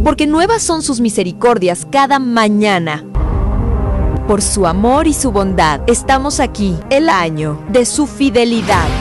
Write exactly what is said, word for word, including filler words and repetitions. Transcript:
porque nuevas son sus misericordias cada mañana. Por su amor y su bondad, estamos aquí, el año de su fidelidad.